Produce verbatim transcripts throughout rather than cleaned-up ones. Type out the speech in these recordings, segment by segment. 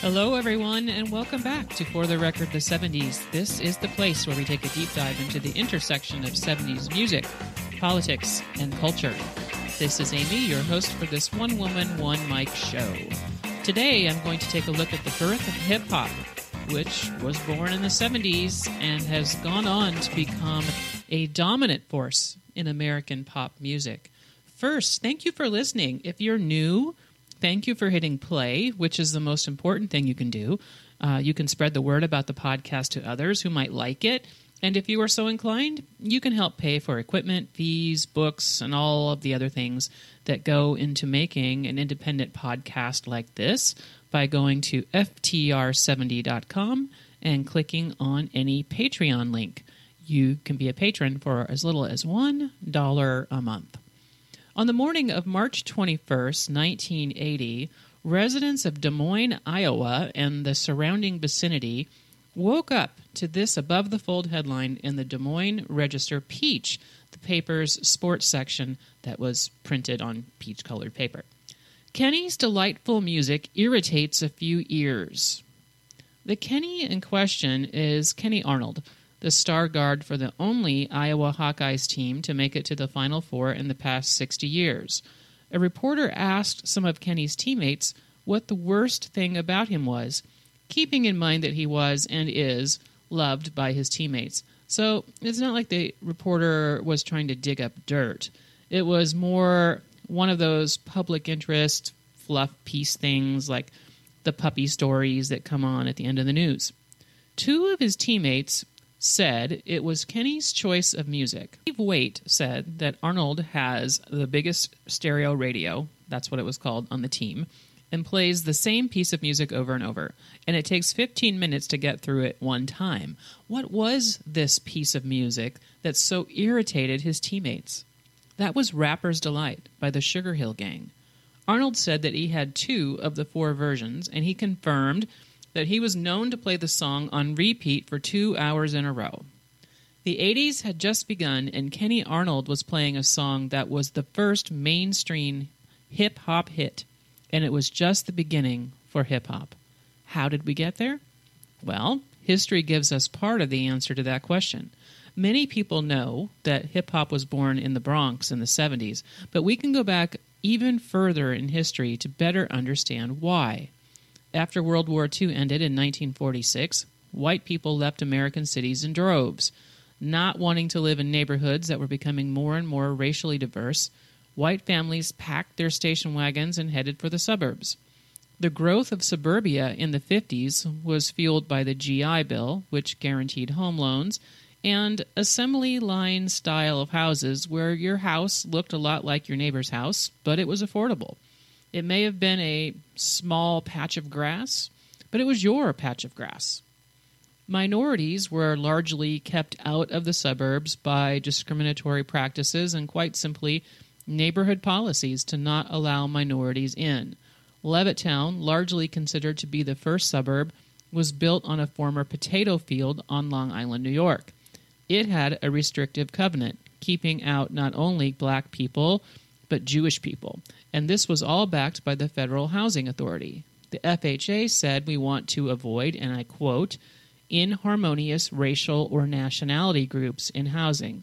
Hello, everyone, and welcome back to For the Record, the seventies. This is the place where we take a deep dive into the intersection of seventies music, politics, and culture. This is Amy, your host for this one-woman, one-mic show. Today, I'm going to take a look at the birth of hip-hop, which was born in the seventies and has gone on to become a dominant force in American pop music. First, thank you for listening. If you're new, thank you for hitting play, which is the most important thing you can do. Uh, you can spread the word about the podcast to others who might like it. And if you are so inclined, you can help pay for equipment, fees, books, and all of the other things that go into making an independent podcast like this by going to F T R seventy dot com and clicking on any Patreon link. You can be a patron for as little as one dollar a month. On the morning of March twenty-first, nineteen eighty, residents of Des Moines, Iowa, and the surrounding vicinity woke up to this above-the-fold headline in the Des Moines Register-Peach, the paper's sports section that was printed on peach-colored paper. Kenny's delightful music irritates a few ears. The Kenny in question is Kenny Arnold, the star guard for the only Iowa Hawkeyes team to make it to the Final Four in the past sixty years. A reporter asked some of Kenny's teammates what the worst thing about him was, keeping in mind that he was and is loved by his teammates. So it's not like the reporter was trying to dig up dirt. It was more one of those public interest fluff piece things like the puppy stories that come on at the end of the news. Two of his teammates said it was Kenny's choice of music. Steve Waite said that Arnold has the biggest stereo radio, that's what it was called, on the team, and plays the same piece of music over and over, and it takes fifteen minutes to get through it one time. What was this piece of music that so irritated his teammates? That was Rapper's Delight by the Sugar Hill Gang. Arnold said that he had two of the four versions, and he confirmed that he was known to play the song on repeat for two hours in a row. The eighties had just begun, and Kenny Arnold was playing a song that was the first mainstream hip-hop hit, and it was just the beginning for hip-hop. How did we get there? Well, history gives us part of the answer to that question. Many people know that hip-hop was born in the Bronx in the seventies, but we can go back even further in history to better understand why. After World War Two ended in nineteen forty-six, white people left American cities in droves. Not wanting to live in neighborhoods that were becoming more and more racially diverse, white families packed their station wagons and headed for the suburbs. The growth of suburbia in the fifties was fueled by the G I Bill, which guaranteed home loans, and assembly line style of houses where your house looked a lot like your neighbor's house, but it was affordable. It may have been a small patch of grass, but it was your patch of grass. Minorities were largely kept out of the suburbs by discriminatory practices and, quite simply, neighborhood policies to not allow minorities in. Levittown, largely considered to be the first suburb, was built on a former potato field on Long Island, New York. It had a restrictive covenant, keeping out not only black people, but Jewish people, and this was all backed by the Federal Housing Authority. The F H A said we want to avoid, and I quote, inharmonious racial or nationality groups in housing.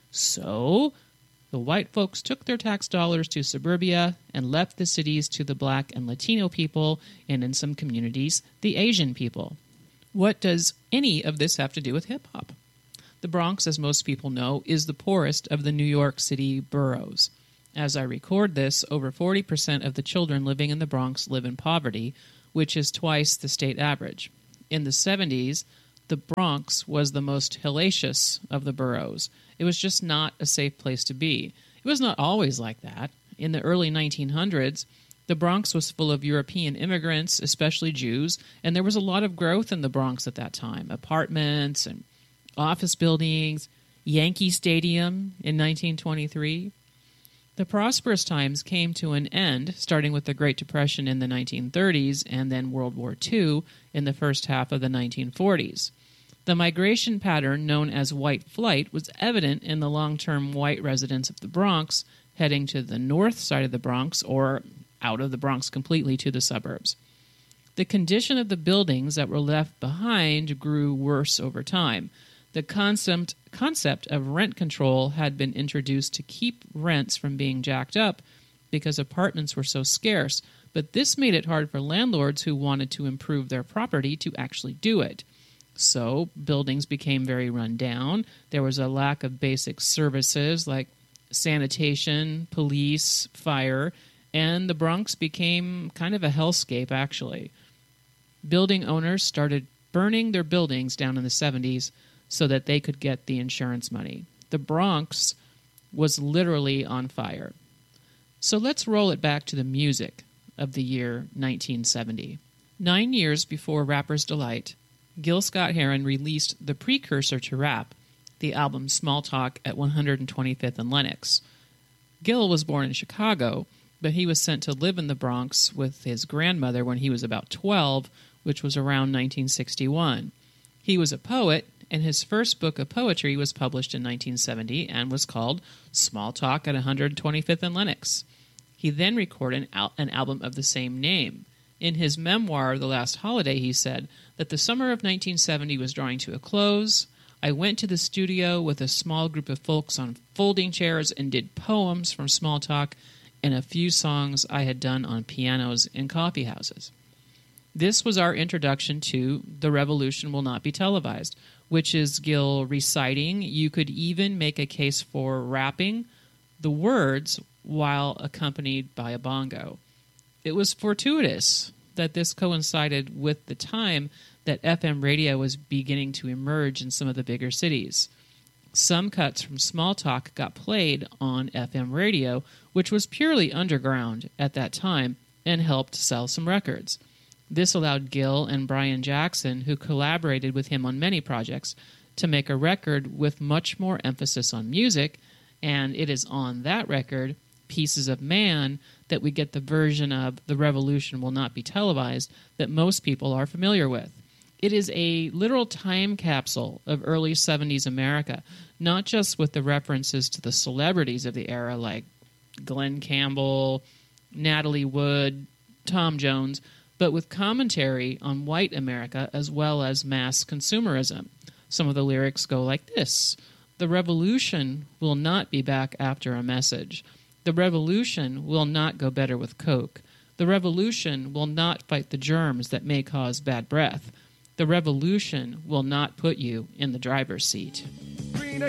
So, the white folks took their tax dollars to suburbia and left the cities to the black and Latino people, and in some communities, the Asian people. What does any of this have to do with hip-hop? The Bronx, as most people know, is the poorest of the New York City boroughs. As I record this, over forty percent of the children living in the Bronx live in poverty, which is twice the state average. In the seventies, the Bronx was the most hellacious of the boroughs. It was just not a safe place to be. It was not always like that. In the early nineteen hundreds, the Bronx was full of European immigrants, especially Jews, and there was a lot of growth in the Bronx at that time. Apartments and office buildings, Yankee Stadium in nineteen twenty-three. The prosperous times came to an end, starting with the Great Depression in the nineteen thirties and then World War Two in the first half of the nineteen forties. The migration pattern known as white flight was evident in the long-term white residents of the Bronx heading to the north side of the Bronx or out of the Bronx completely to the suburbs. The condition of the buildings that were left behind grew worse over time. The concept, concept of rent control had been introduced to keep rents from being jacked up because apartments were so scarce, but this made it hard for landlords who wanted to improve their property to actually do it. So buildings became very run down. There was a lack of basic services like sanitation, police, fire, and the Bronx became kind of a hellscape, actually. Building owners started burning their buildings down in the seventies so that they could get the insurance money. The Bronx was literally on fire. So let's roll it back to the music of the year nineteen seventy. Nine years before Rapper's Delight, Gil Scott-Heron released the precursor to rap, the album Small Talk at one hundred twenty-fifth and Lenox. Gil was born in Chicago, but he was sent to live in the Bronx with his grandmother when he was about twelve, which was around nineteen sixty-one. He was a poet, and his first book of poetry was published in nineteen seventy and was called Small Talk at one hundred twenty-fifth and Lenox. He then recorded an, al- an album of the same name. In his memoir, The Last Holiday, he said that the summer of nineteen seventy was drawing to a close. I went to the studio with a small group of folks on folding chairs and did poems from Small Talk and a few songs I had done on pianos in coffee houses. This was our introduction to The Revolution Will Not Be Televised, which is Gil reciting. You could even make a case for rapping the words while accompanied by a bongo. It was fortuitous that this coincided with the time that F M radio was beginning to emerge in some of the bigger cities. Some cuts from Small Talk got played on F M radio, which was purely underground at that time, and helped sell some records. This allowed Gil and Brian Jackson, who collaborated with him on many projects, to make a record with much more emphasis on music, and it is on that record, Pieces of Man, that we get the version of The Revolution Will Not Be Televised that most people are familiar with. It is a literal time capsule of early seventies America, not just with the references to the celebrities of the era like Glenn Campbell, Natalie Wood, Tom Jones, but with commentary on white America as well as mass consumerism. Some of the lyrics go like this: "The revolution will not be back after a message. The revolution will not go better with Coke. The revolution will not fight the germs that may cause bad breath. The revolution will not put you in the driver's seat."